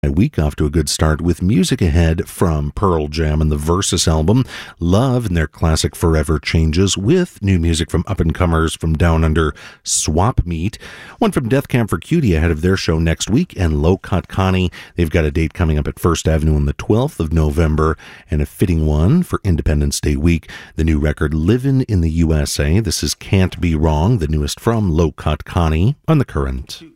Week off to a good start with music ahead from Pearl Jam and the Versus album, Love and their classic Forever Changes, with new music from up-and-comers from Down Under, Swap Meet, one from Death Camp for Cutie ahead of their show next week, and Low Cut Connie. They've got a date coming up at First Avenue on the 12th of November, and a fitting one for Independence Day week, the new record Livin' in the USA. This is Can't Be Wrong, the newest from Low Cut Connie on The Current.